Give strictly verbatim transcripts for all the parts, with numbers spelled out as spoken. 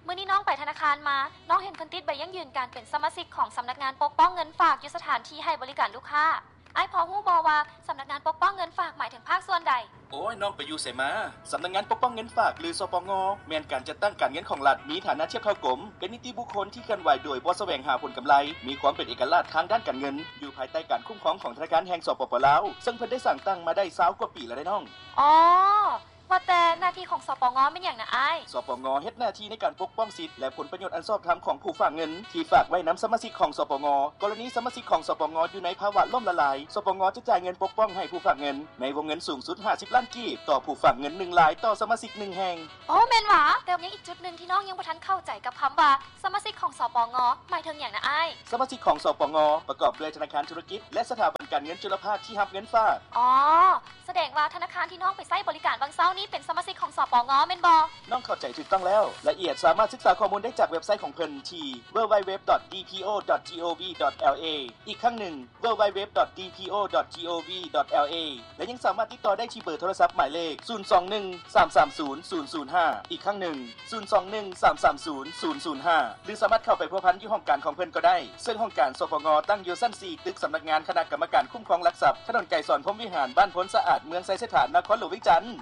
เมื่อนี้น้องไปธนาคารมาน้องเห็นเพิ่นติดใบยั่งยืนการเป็นสมาชิกของสำนักงานปกป้องเงินฝากอยู่สถานที่ให้บริการลูกค้าไอ้พอฮู้บ่ว่าสำนักงานปกป้องเงินฝากหมายถึงภาคส่วนใดโอ้ยน้องไปอยู่ไสมาสำนักงานปกป้องเงินฝากหรือสปง.แม่นการจัดตั้งการเงินของรัฐมีฐานะเทียบเท่ากรมเป็นนิติบุคคลที่เคลื่อนไหวโดยบ่แสวงหาผลกำไรมีความเป็นเอกลักษณ์ทางด้านการเงินอยู่ภายใต้การคุ้มครองของธนาคารแห่งสปป.ลาวซึ่งเพิ่นได้สร้างตั้งมาได้ยี่สิบกว่าปีแล้วได้น้องอ๋อว่าแต่หน้าที่ของสปง.เป็นหยังนะอ้ายสปง.เฮ็ดหน้าที่ในการปกป้องสิทธิและผลประโยชน์อันชอบธรรมของผู้ฝากเงินที่ฝากไว้นำสมาชิกของสปง.กรณีสมาชิกของสปง.อยู่ในภาวะล่มละลายสปง.จะจ่ายเงินปกป้องให้ผู้ฝากเงินในวงเงินสูงสุดห้าสิบล้านกีบต่อผู้ฝากเงินหนึ่งรายต่อสมาชิกหนึ่งแห่งโอ้แม่นหว่าแต่ยังอีกจุดนึงที่น้องยังบ่ทันเข้าใจกับคำว่าสมาชิกของสปง.หมายถึงหยังนะอ้ายสมาชิกของสปง.ประกอบด้วยธนาคารธุรกิจและสถาบันการเงินจุลภาคที่รับเงินฝากอ๋อแสดงว่าธนาคารที่น้องไปใช้บริการบางเช้านี้เป็นสมาชิกของสปง.แม่นบ่น้องเข้าใจถูกต้องแล้วละเอียดสามารถศึกษาข้อมูลได้จากเว็บไซต์ของเพิ่นที่ ดับเบิลยู ดับเบิลยู ดับเบิลยู ดอท ดี พี โอ ดอท จี โอ วี ดอท แอล เอ อีกครั้งหนึ่ง ดับเบิลยู ดับเบิลยู ดับเบิลยู ดอท ดี พี โอ ดอท จี โอ วี ดอท แอล เอ และยังสามารถติดต่อได้ที่เบอร์โทรศัพท์หมายเลขศูนย์ สอง หนึ่ง สาม สาม ศูนย์ ศูนย์ ศูนย์ ห้าอีกครั้งหนึ่งศูนย์ สอง หนึ่ง สาม สาม ศูนย์ ศูนย์ ศูนย์ ห้าหรือสามารถเข้าไปพัวพันอยู่ห้องการของเพิ่นก็ได้ซึ่งห้องการสปง.ตั้งอยู่ชั้นสี่ตึกสำนักงานคณะกรรมการคุ้มครองหลักทรัพย์ถนนไกรสอนพรหมวิหารบ้านพ้นสะอาดเมืองไซสถานนครหลวงวิจันทร์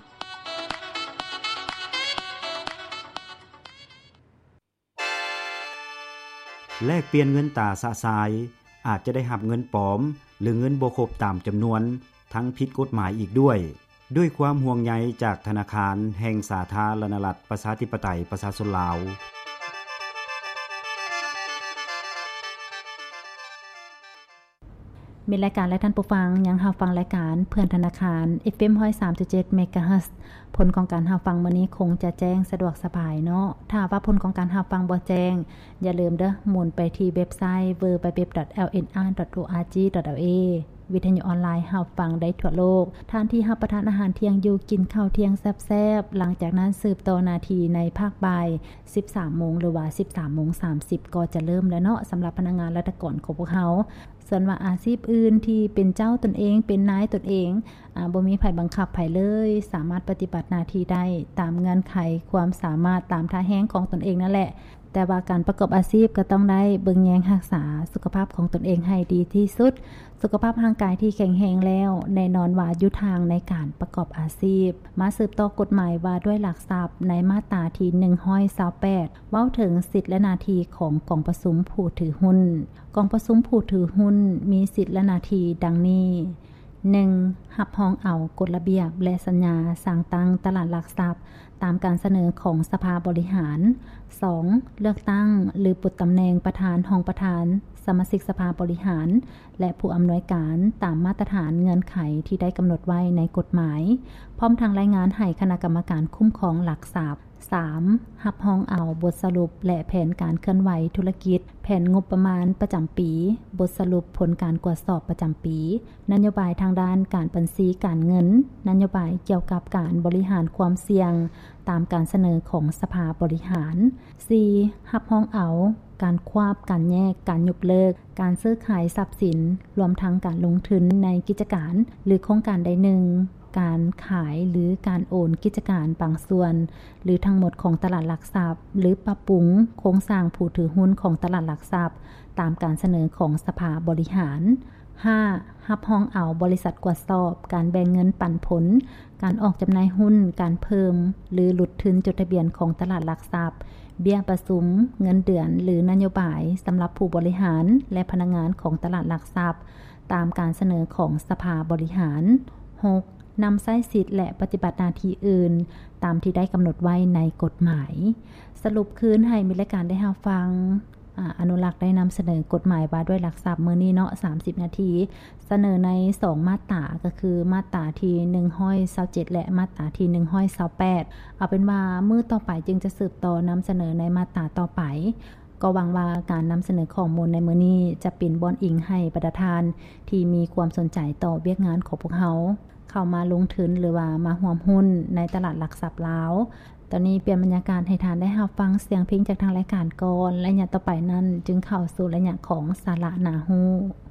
แลกเปลี่ยนเงินตราสะสายอาจจะได้รับเงินปลอมหรือเงินบ่ครบตามจำนวนทั้งผิดกฎหมายอีกด้วยด้วยความห่วงใยจากธนาคารแห่งสาธารณรัฐประชาธิปไตยประชาชนลาวมีรายการและท่านผู้ฟังยังรับฟังรายการเพื่อนธนาคาร เอฟ เอ็ม หนึ่งศูนย์สามจุดเจ็ด เมกะเฮิรตซ์ผลของการรับฟังมื้อนี้คงจะแจ้งสะดวกสบายเนาะถ้าว่าผลของการรับฟังบ่แจ้งอย่าลืมเด้อหมุนไปที่เว็บไซต์ ดับเบิลยู ดับเบิลยู ดับเบิลยู ดอท แอล เอ็น อาร์ ดอท โอ อาร์ จี ดอท แอล เอ วิทยุออนไลน์รับฟังได้ทั่วโลกท่านที่รับประทานอาหารเที่ยงอยู่กินข้าวเที่ยงแซ่บๆหลังจากนั้นสืบต่อนาทีในภาคบ่าย สิบสามโมง หรือว่า สิบสามโมงสามสิบ ก็จะเริ่มแล้วเนาะสำหรับพนักงานราชการของพวกเฮาส่วนว่าอาชีพอื่นที่เป็นเจ้าตนเองเป็นนายตนเองอ่าบ่มีไผบังคับไผเลยสามารถปฏิบัติหน้าที่ได้ตามเงื่อนไขความสามารถตามท่าแห้งของตนเองนั่นแหละแต่ว่าการประกอบอาชีพก็ต้องได้เบิ่งแยงรักษาสุขภาพของตนเองให้ดีที่สุดสุขภาพร่างกายที่แข็งแรงแล้วแน่นอนว่าอยู่ทางในการประกอบอาชีพมาสืบต่อกฎหมายว่าด้วยหลักทรัพย์ในมาตราที่หนึ่งร้อยยี่สิบแปดเว้าถึงสิทธิและหน้าที่ของกองประชุมผู้ถือหุ้นกองประชุมผู้ถือหุ้นมีสิทธิและหน้าที่ดังนี้หนึ่งรับรองเอากฎระเบียบและสัญญาสร้างตั้งตลาดหลักทรัพย์ตามการเสนอของสภาบริหารสองเลือกตั้งหรือปลดตำแหน่งประธานห้องประธานสมาชิกสภาบริหารและผู้อำนวยการตามมาตรฐานเงื่อนไขที่ได้กำหนดไว้ในกฎหมายพร้อมทางรายงานให้คณะกรรมการคุ้มครองหลักทรัพย์สามรับรองเอาบทสรุปและแผนการเคลื่อนไหวธุรกิจแผนงบประมาณประจำปีบทสรุปผลการตรวจสอบประจำปีนโยบายทางด้านการบัญชีการเงินนโยบายเกี่ยวกับการบริหารความเสี่ยงตามการเสนอของสภาบริหารสี่รับรองเอาการควบการแยกการยกเลิกการซื้อขายทรัพย์สินรวมทั้งการลงทุนในกิจการหรือโครงการใดหนึ่งการขายหรือการโอนกิจการบางส่วนหรือทั้งหมดของตลาดหลักทรัพย์หรือปรับปรุงโครงสร้างผู้ถือหุ้นของตลาดหลักทรัพย์ตามการเสนอของสภาบริหารห้ารับรองเอาบริษัทตรวจสอบการแบ่งเงินปันผลการออกจำหน่ายหุ้นการเพิ่มหรือหลุดทุนจดทะเบียนของตลาดหลักทรัพย์เบี้ยประชุมเงินเดือนหรือนโยบายสำหรับผู้บริหารและพนักงานของตลาดหลักทรัพย์ตามการเสนอของสภาบริหารหกนำใช้สิทธิ์และปฏิบัติหน้าที่อื่นตามที่ได้กำหนดไว้ในกฎหมายสรุปคืนให้มีรายการได้รับฟังอนุรักษ์ได้นำเสนอกฎหมายว่าด้วยหลักทรัพย์มื้อนี้เนาะสามสิบนาทีเสนอในสองมาตราก็คือมาตราที่หนึ่งร้อยยี่สิบเจ็ดและมาตราที่หนึ่งร้อยยี่สิบแปดเอาเป็นว่ามื้อต่อไปจึงจะสืบต่อนำเสนอในมาตราต่อไปก็หวังว่าการนำเสนอข้อมูลในมื้อนี้จะเป็นบอนอิงให้ประชาชนที่มีความสนใจต่อเวียกงานของพวกเขาเข้ามาลงทุนหรือว่ามาร่วมหุ้นในตลาดหลักทรัพย์ลาวตอนนี้เปลี่ยนบรรยากาศให้ทานได้รับฟังเสียงเพลงจากทางรายการก่อนและอย่างต่อไปนั้นจึงเข้าสู่ระยะของสาระน่ารู้